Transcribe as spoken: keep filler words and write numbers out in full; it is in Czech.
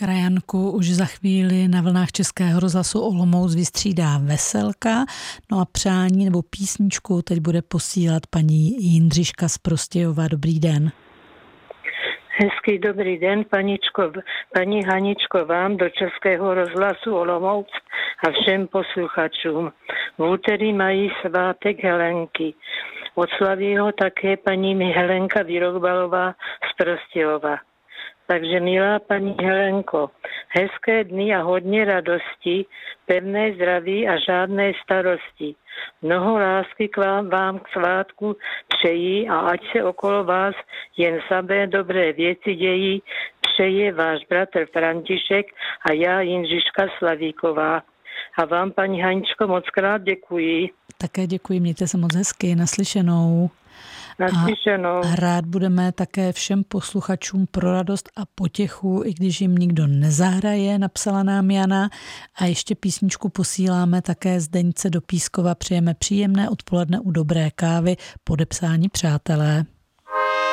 Krajanku už za chvíli na vlnách Českého rozhlasu Olomouc vystřídá Veselka. No a přání nebo písničku teď bude posílat paní Jindřiška z Prostějova. Dobrý den. Hezký dobrý den, paničko, paní Haničko, vám do Českého rozhlasu Olomouc a všem posluchačům. V úterý mají svátek Helenky. Oslaví ho také paní Helenka Vyrokbalová z Prostějova. Takže milá paní Helenko, hezké dny a hodně radosti, pevné zdraví a žádné starosti. Mnoho lásky k vám, vám k svátku přejí a ať se okolo vás jen samé dobré věci dějí, přeje váš bratr František a já Jindřiška Slavíková. A vám, paní Haničko, moc krát děkuji. Také děkuji, mějte se moc hezky, naslyšenou. Naslyšenou. A hrát budeme také všem posluchačům pro radost a potěchu, i když jim nikdo nezahraje, napsala nám Jana. A ještě písničku posíláme také Zdeňce do Pískova. Přejeme příjemné odpoledne u dobré kávy, podepsání přátelé.